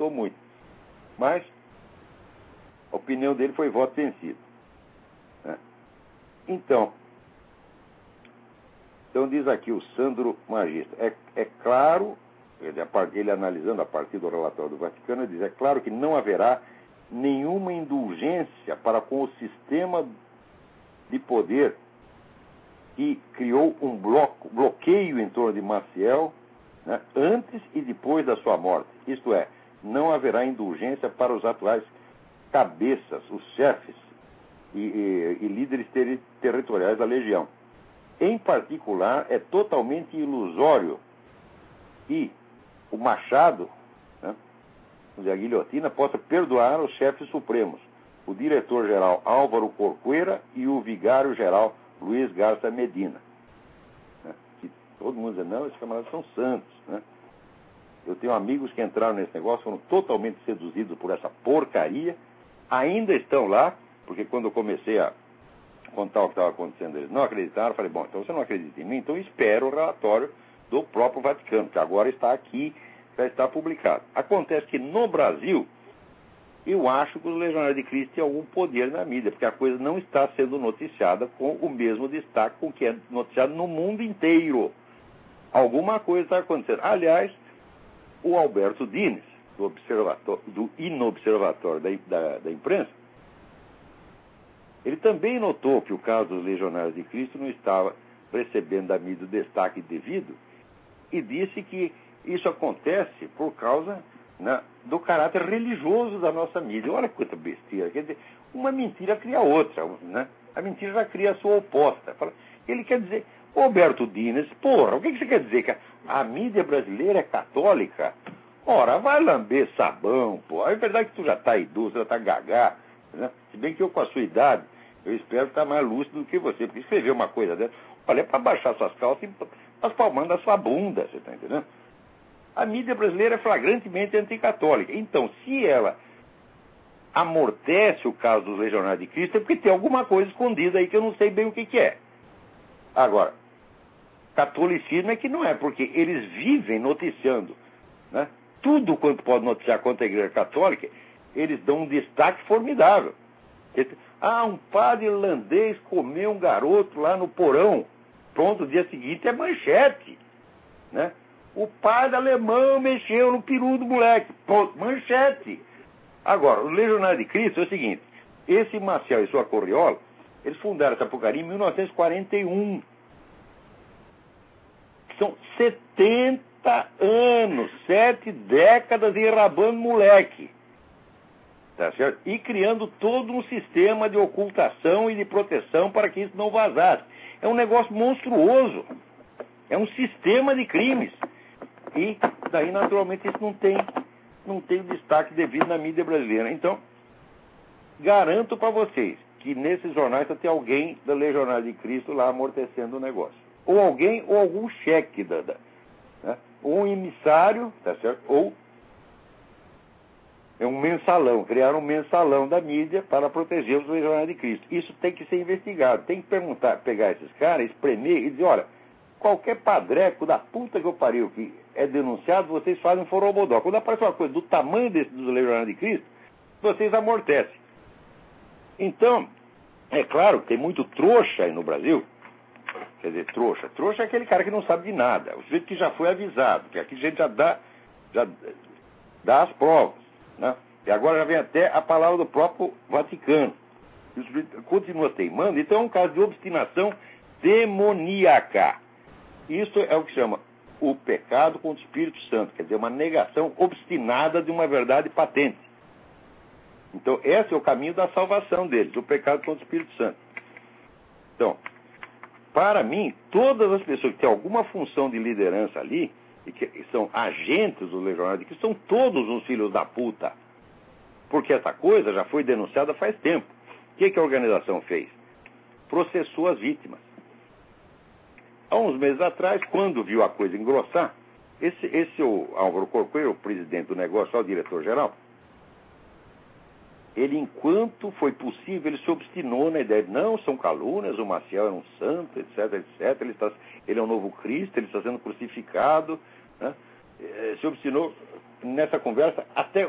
gostou muito. Mas a opinião dele foi voto vencido, né? Então diz aqui o Sandro Magista, é claro, ele analisando a partir do relatório do Vaticano, ele diz, é claro que não haverá nenhuma indulgência para com o sistema de poder que criou um bloqueio em torno de Maciel, né, antes e depois da sua morte. Isto é, não haverá indulgência para os atuais cabeças, os chefes e líderes territoriais da Legião. Em particular, é totalmente ilusório que o Machado, né, a guilhotina, possa perdoar os chefes supremos, o diretor-geral Álvaro Corcuera e o vigário-geral Luiz Garça Medina. Né, que todo mundo diz, não, esses camaradas são santos. Né? Eu tenho amigos que entraram nesse negócio, foram totalmente seduzidos por essa porcaria, ainda estão lá, porque quando eu comecei a contar o que estava acontecendo, eles não acreditaram. Eu falei, bom, então você não acredita em mim? Então espera o relatório do próprio Vaticano, que agora está aqui, já está publicado. Acontece que no Brasil, eu acho que os Legionários de Cristo têm algum poder na mídia, porque a coisa não está sendo noticiada com o mesmo destaque com que é noticiado no mundo inteiro. Alguma coisa está acontecendo. Aliás, o Alberto Dines, do Inobservatório da Imprensa, ele também notou que o caso dos Legionários de Cristo não estava recebendo da mídia o destaque devido e disse que isso acontece por causa, né, do caráter religioso da nossa mídia. Olha quanta besteira. Quer dizer, uma mentira cria outra, né? A mentira já cria a sua oposta. Ele quer dizer, Alberto Dines, porra, o que você quer dizer? Que a mídia brasileira é católica? Ora, vai lamber sabão, porra. É verdade que tu já está idoso, já está gagá, né? Se bem que eu, com a sua idade, eu espero estar mais lúcido do que você, porque escrever uma coisa dessa, olha, é para baixar suas calças e as palmas da sua bunda, você está entendendo? A mídia brasileira é flagrantemente anticatólica. Então, se ela amortece o caso dos Legionários de Cristo, é porque tem alguma coisa escondida aí que eu não sei bem o que é. Agora, catolicismo é que não é, porque eles vivem noticiando, né? Tudo quanto pode noticiar contra a Igreja Católica, eles dão um destaque formidável. Um padre irlandês comeu um garoto lá no porão. Pronto, o dia seguinte é manchete, né? O padre alemão mexeu no peru do moleque. Pronto, manchete. Agora, o Legionário de Cristo é o seguinte, esse Maciel e sua corriola, eles fundaram essa porcaria em 1941. São 70 anos, 7 décadas enrabando moleque. Tá certo? E criando todo um sistema de ocultação e de proteção para que isso não vazasse. É um negócio monstruoso. É um sistema de crimes. E daí, naturalmente, isso não tem o destaque devido na mídia brasileira. Então, garanto para vocês que nesses jornais tem alguém da Legionária de Cristo lá amortecendo o negócio. Ou alguém, ou algum cheque, né? Ou um emissário, tá certo? Ou é um mensalão, criaram um mensalão da mídia para proteger os Legionários de Cristo. Isso tem que ser investigado. Tem que pegar esses caras, espremer e dizer, olha, qualquer padreco da puta que eu pariu que é denunciado, vocês fazem um forobodó. Quando aparece uma coisa do tamanho dos Legionários de Cristo, vocês amortecem. Então, é claro que tem muito trouxa aí no Brasil. Quer dizer, trouxa. Trouxa é aquele cara que não sabe de nada. O sujeito que já foi avisado, que aqui a gente já dá as provas, né? E agora já vem até a palavra do próprio Vaticano. E o sujeito continua teimando. Então é um caso de obstinação demoníaca. Isso é o que chama o pecado contra o Espírito Santo. Quer dizer, uma negação obstinada de uma verdade patente. Então, esse é o caminho da salvação deles, o pecado contra o Espírito Santo. Então, para mim, todas as pessoas que têm alguma função de liderança ali, e que são agentes dos Legionários de Cristo, são todos uns filhos da puta. Porque essa coisa já foi denunciada faz tempo. O que a organização fez? Processou as vítimas. Há uns meses atrás, quando viu a coisa engrossar, o Álvaro Corcuera, o presidente do negócio, o diretor-geral, ele, enquanto foi possível, ele se obstinou na ideia de, não, são calúnias, o Maciel é um santo, etc, etc, ele é um novo Cristo, ele está sendo crucificado, né? Se obstinou nessa conversa até